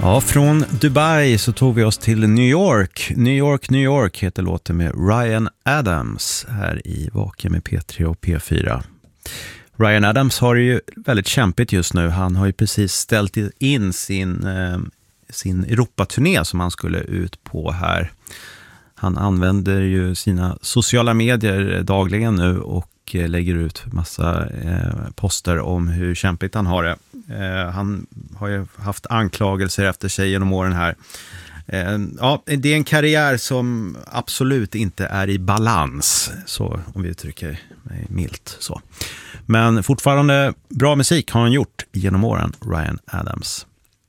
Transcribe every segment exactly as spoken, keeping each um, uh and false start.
Ja, från Dubai så tog vi oss till New York. New York, New York heter låten med Ryan Adams här i Vaken med P tre och P fyra. Ryan Adams har det ju väldigt kämpigt just nu. Han har ju precis ställt in sin, eh, sin Europaturné som han skulle ut på här. Han använder ju sina sociala medier dagligen nu och lägger ut massa eh, poster om hur kämpigt han har det. Eh, han har ju haft anklagelser efter sig genom åren här. Eh, ja, det är en karriär som absolut inte är i balans, så om vi uttrycker mig milt så. Men fortfarande bra musik har han gjort genom åren, Ryan Adams.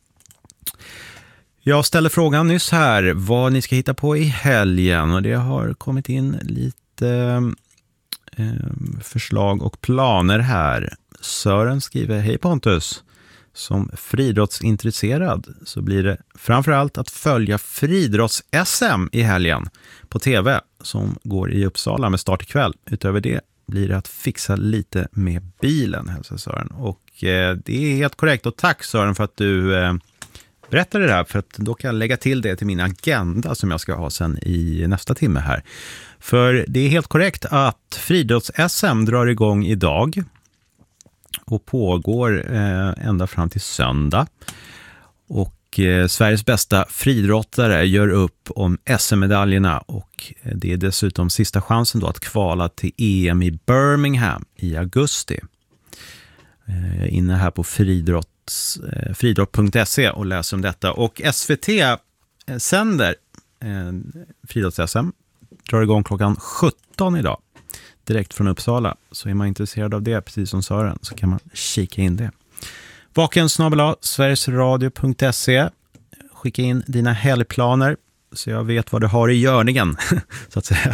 Jag ställde frågan nyss här vad ni ska hitta på i helgen, och det har kommit in lite förslag och planer här. Sören skriver: hej Pontus, som friidrottsintresserad så blir det framförallt att följa friidrotts-S M i helgen på tv som går i Uppsala med start ikväll. Utöver det blir det att fixa lite med bilen, hälsar Sören. Och eh, det är helt korrekt, och tack Sören för att du eh, berättade det här, för att då kan jag lägga till det till min agenda som jag ska ha sen i nästa timme här. För det är helt korrekt att friidrotts-S M drar igång idag och pågår eh, ända fram till söndag. Och eh, Sveriges bästa friidrottare gör upp om S M-medaljerna, och det är dessutom sista chansen då att kvala till E M i Birmingham i augusti. Eh, inne här på friidrott friidrott punkt se och läser om detta. Och S V T sänder eh, friidrotts-S M, drar igång klockan sjutton idag direkt från Uppsala. Så är man intresserad av det, precis som Sören, så kan man kika in det. Vaken snabel-a sverigesradio punkt se. Skicka in dina helgplaner så jag vet vad du har i görningen så att säga.